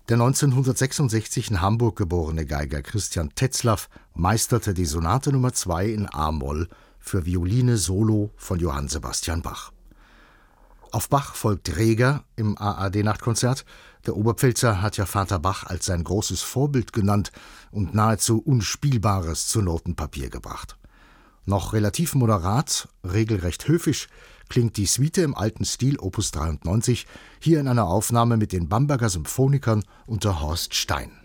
Der 1966 in Hamburg geborene Geiger Christian Tetzlaff meisterte die Sonate Nr. 2 in a-Moll für Violine solo von Johann Sebastian Bach. Auf Bach folgt Reger im ARD-Nachtkonzert. Der Oberpfälzer hat ja Vater Bach als sein großes Vorbild genannt und nahezu Unspielbares zu Notenpapier gebracht. Noch relativ moderat, regelrecht höfisch, klingt die Suite im alten Stil Opus 93, hier in einer Aufnahme mit den Bamberger Symphonikern unter Horst Stein.